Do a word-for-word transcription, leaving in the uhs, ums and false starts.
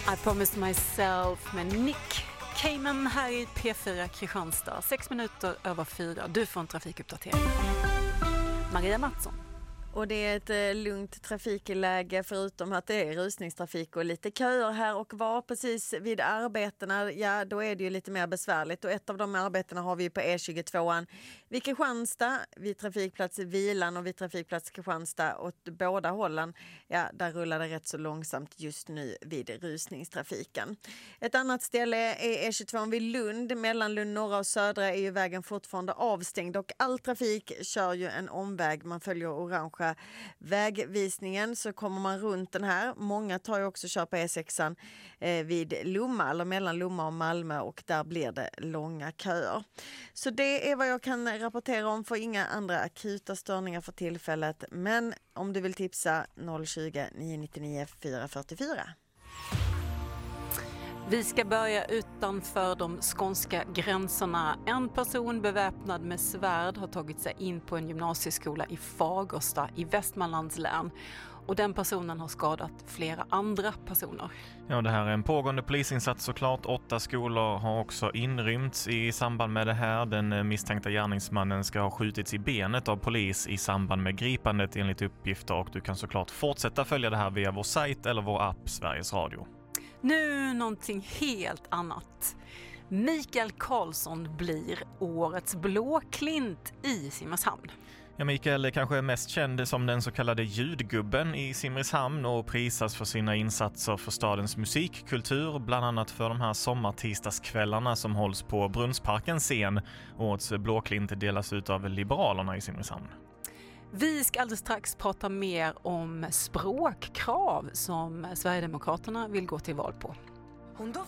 I Promised Myself med Nick Cayman här i P fyra Kristianstad. Sex minuter över fyra. Du får en trafikuppdatering. Maria Mattsson. Och det är ett eh, lugnt trafikläge förutom att det är rusningstrafik och lite köer här och var precis vid arbetena. Ja, då är det ju lite mer besvärligt och ett av de arbetena har vi på E tjugotvåan vid Kristianstad, vid trafikplats Vilan och vid trafikplats Kristianstad åt båda hållen. Ja, där rullar det rätt så långsamt just nu vid rusningstrafiken. Ett annat ställe är E tjugotvåan vid Lund. Mellan Lund norra och södra är ju vägen fortfarande avstängd och all trafik kör ju en omväg. Man följer orange vägvisningen så kommer man runt den här. Många tar ju också kör på E sexan eh, vid Lomma eller mellan Lomma och Malmö och där blir det långa köer. Så det är vad jag kan rapportera om, för inga andra akuta störningar för tillfället. Men om du vill tipsa noll tjugo, nio nio nio, fyra fyra fyra. Vi ska börja utanför de skånska gränserna. En person beväpnad med svärd har tagit sig in på en gymnasieskola i Fagersta i Västmanlands län. Och den personen har skadat flera andra personer. Ja, det här är en pågående polisinsats såklart. Åtta skolor har också inrymts i samband med det här. Den misstänkta gärningsmannen ska ha skjutits i benet av polis i samband med gripandet enligt uppgifter. Och du kan såklart fortsätta följa det här via vår sajt eller vår app Sveriges Radio. Nu någonting helt annat. Mikael Karlsson blir årets blåklint i Simrishamn. Ja, Mikael är kanske mest känd som den så kallade ljudgubben i Simrishamn och prisas för sina insatser för stadens musikkultur, bland annat för de här sommartisdagskvällarna som hålls på Brunnsparkens scen. Årets blåklint delas ut av Liberalerna i Simrishamn. Vi ska alldeles strax prata mer om språkkrav som Sverigedemokraterna vill gå till val på. Hon